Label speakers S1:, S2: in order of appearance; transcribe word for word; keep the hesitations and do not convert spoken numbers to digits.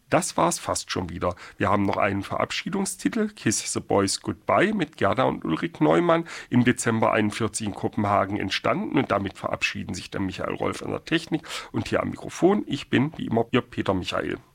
S1: Das war's fast schon wieder. Wir haben noch einen Verabschiedungstitel, Kiss the Boys Goodbye mit Gerda und Ulrich Neumann, im Dezember einundvierzig in Kopenhagen entstanden, und damit verabschieden sich der Michael Rolf an der Technik und hier am Mikrofon. Ich bin, wie immer, Ihr Peter Michael.